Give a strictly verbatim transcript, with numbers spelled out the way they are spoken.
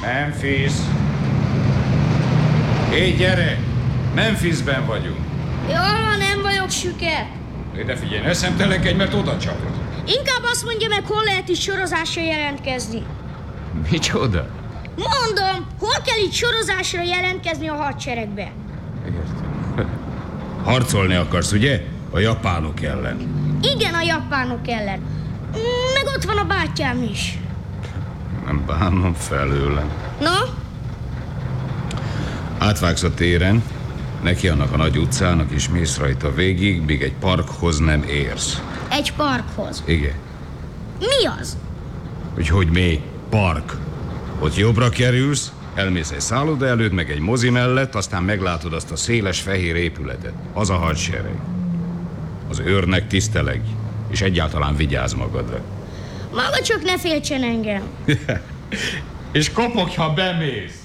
Memphis. Hé, gyere! Memphisben vagyunk. Jól, nem vagyok süket. De figyelj, ne szemtelenkedj, mert oda csapod. Inkább azt mondja meg, hol lehet itt sorozásra jelentkezni. Micsoda? Mondom, hol kell itt sorozásra jelentkezni a hadseregbe? Értem. Harcolni akarsz, ugye? A japánok ellen. Igen, a japánok ellen. Meg ott van a bátyám is. Nem bánom felőlem. Na? Átvágsz a téren, neki annak a nagy utcának, és mész rajta végig, míg egy parkhoz nem érsz. Egy parkhoz. Igen. Mi az? Hogy hogy mi? Park. Ott jobbra kerülsz, elmész egy szálloda előtt, meg egy mozi mellett, aztán meglátod azt a széles fehér épületet. Az a hadsereg. Az őrnek tisztelegj, és egyáltalán vigyázz magadra. Maga csak ne féltsen engem. És kopogj, ha bemész!